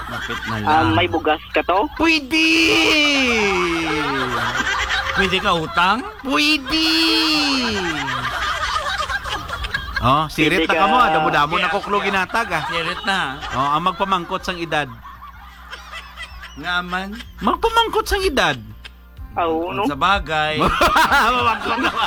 Lapit na lang. May bugas ka to? Pwede! Pwede ka utang? Pwede! Oh, sirit Pwede na ka mo. ka- Damo-damo na kuklo ginatag ah. Sirit na. Oh, ang magpamangkot sang edad. Ngaman. Magpamangkot sang edad. No? Sa bagay. Mamangkot na.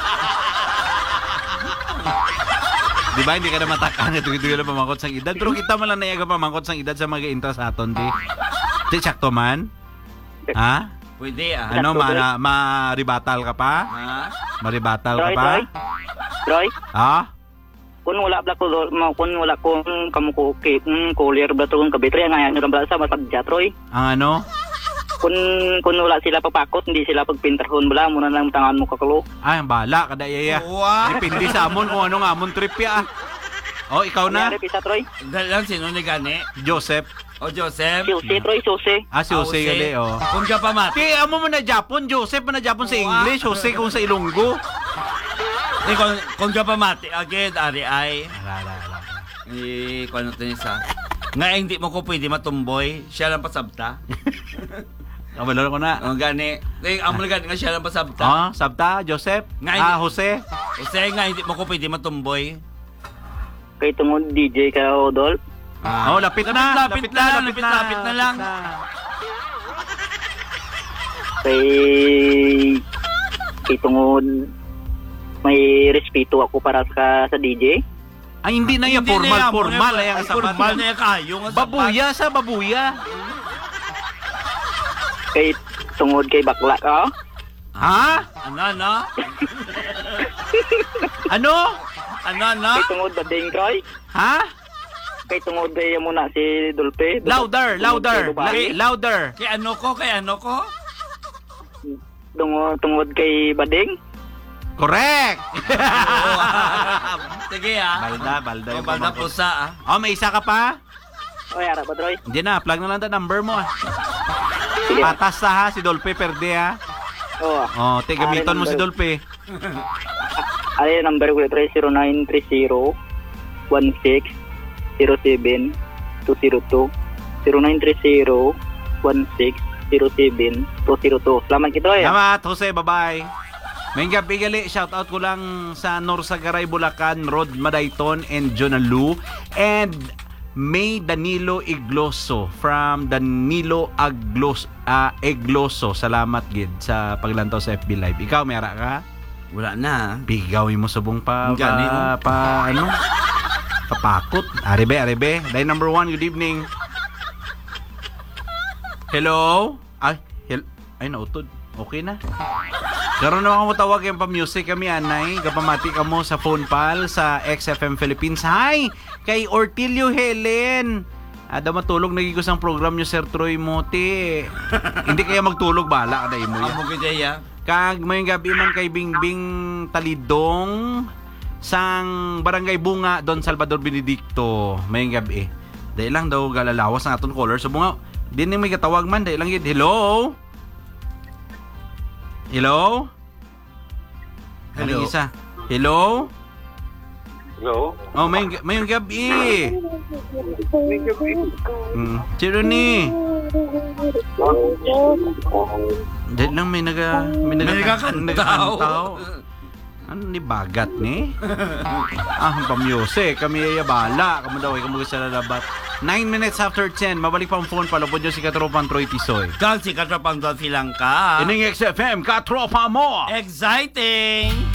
Di ba hindi ka na matakan ito na pamangkot sang edad, pero kita mo lang na yaga pamangkot sang edad sa mga intra sa aton di. Di sakto man? Ha? Pwede ah. Ano maribatal ka pa? Ha? Maribatal ka Troy, pa? Troy? Ha? Kung wala bla ko, kung wala kong kamuko, collier bla to kung kabitri, ang ayan nyo lang sa matagja, Troy. Ang ano? Kung wala sila papakot, hindi sila pagpintarhon bala, muna lang tangan mo kakalo. Ay, ang bala kada yaya. Wow. Depende sa amon kung ano nga amon trip ya. Oh, ikaw na? Kunyari, pisa, Troy. Dalang sino ni gani? Joseph. O Joseph? Susi, Troy, susi. Ah, si Jose gali, oh. Kung ka pa mati. Ti, amo mo na Japon, Joseph mo na Japon sa English, Jose kung sa Ilonggo. Kung ka pa mati, agad, ari ay. Ala. Kung ano ito niya nga hindi mo ko pwede matumboy, siya lang pasabta. Kabalaro ko na. O gani. Amo gani nga siya lang pasabta. Ah, sabta, Joseph? Nga, Jose? Kasi nga hindi mo ko pwede matumboy. Kay tungod DJ ka, Odol. Oh, lapit na. Lapit na lang. Kay tungod may respeto ako para sa DJ. Ay, hindi na yan. Formal. Ay, ang sapat. Formal na yan kayo. Babuya sa babuya. Kay tungod kay bakla ka. Ha? Ano? Ano? Kay tungod bading, Troy. Ha? Kay tungod kay muna si Dolpe. Louder. Kay ano ko? Tungod kay bading. Correct. Sige ah. Balda. O, balda pusa ah. Oh, may isa ka pa? Oy, ara pa, Troy. Hindi na, plug na lang the number mo. Sige. Patas sa ha, si Dolpe perde ha. Oo. Oh, gamiton mo si Dolpe. Ay, number ko, Troy, 0930 16 07 202 0930 16 07 202. Salamat kita, Troy. Salamat, Jose. Bye-bye. May gabi gali, shoutout ko lang sa Norsagaray, Bulacan, Rod Madayton, and Jonalu. And May Danilo Igloso from Danilo Egloso. Salamat, Gid, sa paglantaw sa FB Live. Ikaw, may ara ka? Wala na. Bigawin mo subong Ang gani, papakot. Arebe. Line number 1, good evening. Hello? Ay, nautod. Okay na. Karoon naman mo tawag yung pa-music kami, anay. Kapamati ka mo sa phone pal sa XFM Philippines. Hi! Kay Ortilio Helen. Ada matulog nagigos ang program nyo, Sir Troy Mote. Hindi kaya magtulog, bala ka na mo yan. Amo gidaya. Kag may gabi man kay Bingbing Talidong sang Barangay Bunga, Don Salvador Benedicto. May gabi. Dahil lang daw galalawas ng aton caller. So bunga, din may katawag man. Dahil lang yun. Hello? Hello? Hello? Isa. Hello? Hello? Oh, may gabi. Sino ni? Dahil lang may nagakantaw. Ano ni bagat ni? Pa-music. Kami yayabala. Kamu daw, kamu sa lalabat. 9 minutes after 10. Mabalik pa ang phone. Palapod nyo si Katropang Troy Tisoy. Kal si katropang silang ka. Ining XFM, Katropa mo! Exciting!